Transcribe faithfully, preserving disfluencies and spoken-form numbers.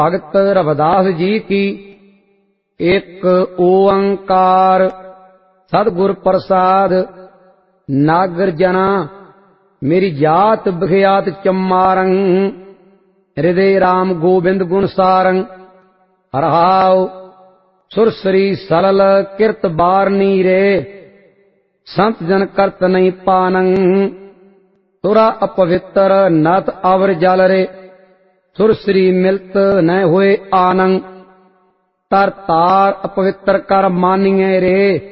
भगत रविदास जी की एक ओंकार सतगुर प्रसाद। नागर जना मेरी जात बिख्यात चमारंग, हृदय राम गोबिंद गुण सारंग। हरहाव सुरसरी सरल किरत बारनी रे, संत जन करत नहीं पानंग। तुरा अपवित्र नत अवर जल रे, सुरसरी मिलत न होए आनंग। तर तार अपवित्र कर मानिए रे,